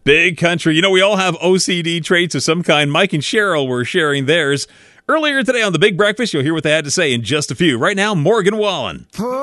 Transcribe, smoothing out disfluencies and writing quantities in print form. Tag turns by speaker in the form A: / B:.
A: Big country. You know, we all have OCD traits of some kind. Mike and Cheryl were sharing theirs. Earlier today on The Big Breakfast, you'll hear what they had to say in just a few. Right now, Morgan Wallen.